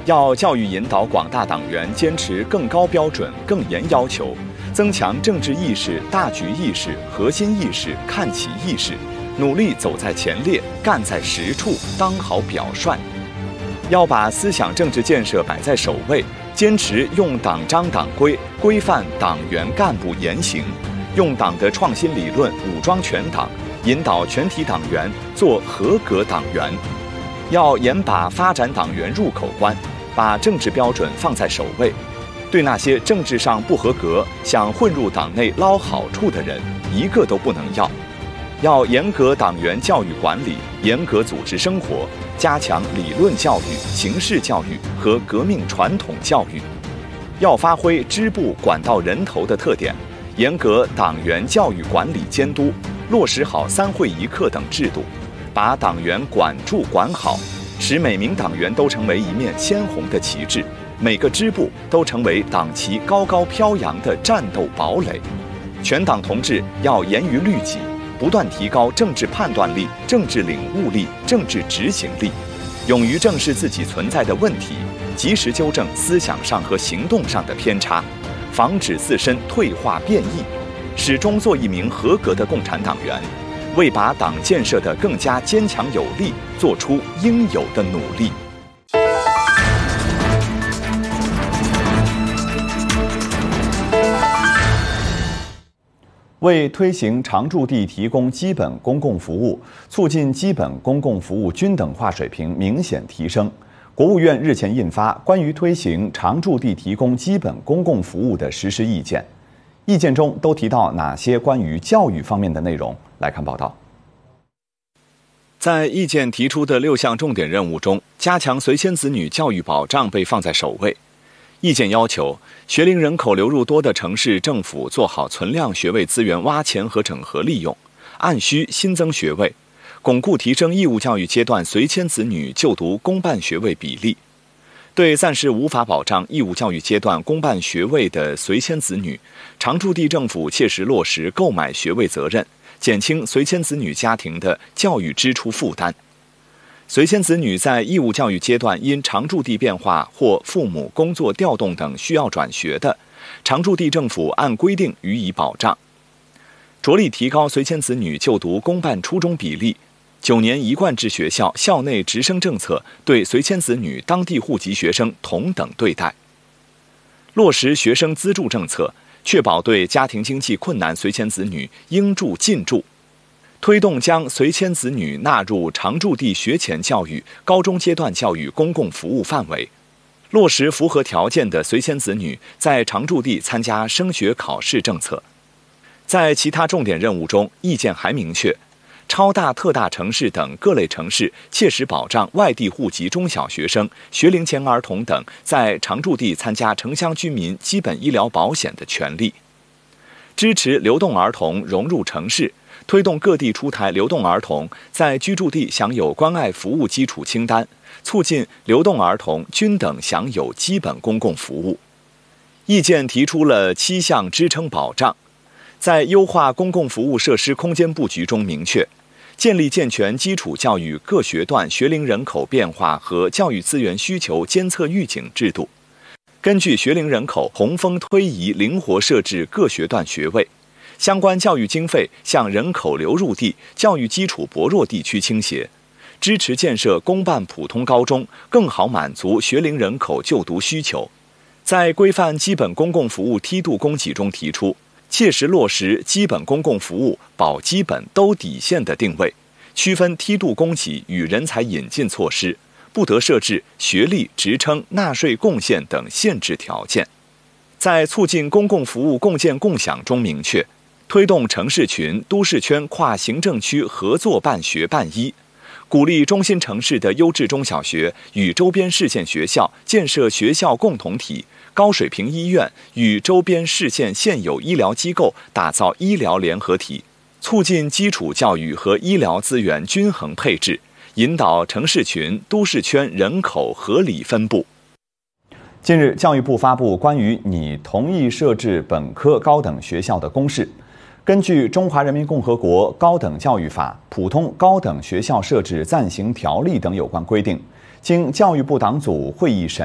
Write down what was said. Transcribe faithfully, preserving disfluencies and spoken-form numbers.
要教育引导广大党员坚持更高标准、更严要求，增强政治意识、大局意识、核心意识、看齐意识，努力走在前列，干在实处，当好表率。要把思想政治建设摆在首位，坚持用党章党规规范党员干部言行，用党的创新理论武装全党，引导全体党员做合格党员。要严把发展党员入口关，把政治标准放在首位。对那些政治上不合格、想混入党内捞好处的人，一个都不能要。要严格党员教育管理，严格组织生活，加强理论教育、形式教育和革命传统教育。要发挥支部管到人头的特点，严格党员教育管理监督，落实好三会一课等制度，把党员管住管好，使每名党员都成为一面鲜红的旗帜，每个支部都成为党旗高高飘扬的战斗堡垒。全党同志要严于律己，不断提高政治判断力、政治领悟力、政治执行力，勇于正视自己存在的问题，及时纠正思想上和行动上的偏差，防止自身退化变异，始终做一名合格的共产党员，为把党建设得更加坚强有力做出应有的努力。为推行常驻地提供基本公共服务，促进基本公共服务均等化水平明显提升，国务院日前印发《关于推行常驻地提供基本公共服务的实施意见》。意见中都提到哪些关于教育方面的内容？来看报道。在意见提出的六项重点任务中，加强随迁子女教育保障被放在首位。意见要求，学龄人口流入多的城市政府做好存量学位资源挖潜和整合利用，按需新增学位，巩固提升义务教育阶段随迁子女就读公办学位比例。对暂时无法保障义务教育阶段公办学位的随迁子女，常驻地政府切实落实购买学位责任，减轻随迁子女家庭的教育支出负担。随迁子女在义务教育阶段因常驻地变化或父母工作调动等需要转学的，常驻地政府按规定予以保障。着力提高随迁子女就读公办初中比例，九年一贯制学校校内直升政策对随迁子女当地户籍学生同等对待。落实学生资助政策，确保对家庭经济困难随迁子女应助尽助。推动将随迁子女纳入常驻地学前教育、高中阶段教育公共服务范围，落实符合条件的随迁子女在常驻地参加升学考试政策。在其他重点任务中，意见还明确，超大特大城市等各类城市切实保障外地户籍中小学生、学龄前儿童等在常驻地参加城乡居民基本医疗保险的权利，支持流动儿童融入城市，推动各地出台流动儿童在居住地享有关爱服务基础清单，促进流动儿童均等享有基本公共服务。意见提出了七项支撑保障，在优化公共服务设施空间布局中明确，建立健全基础教育各学段学龄人口变化和教育资源需求监测预警制度，根据学龄人口洪峰推移灵活设置各学段学位，相关教育经费向人口流入地、教育基础薄弱地区倾斜，支持建设公办普通高中，更好满足学龄人口就读需求。在规范基本公共服务梯度供给中提出，切实落实基本公共服务保基本兜底线的定位，区分梯度供给与人才引进措施，不得设置学历、职称、纳税贡献等限制条件。在促进公共服务共建共享中明确，推动城市群、都市圈跨行政区合作办学办医，鼓励中心城市的优质中小学与周边市县学校建设学校共同体，高水平医院与周边市县现有医疗机构打造医疗联合体，促进基础教育和医疗资源均衡配置，引导城市群、都市圈人口合理分布。近日，教育部发布关于拟同意设置本科高等学校的公示。根据《中华人民共和国高等教育法》、《普通高等学校设置暂行条例》等有关规定，经教育部党组会议审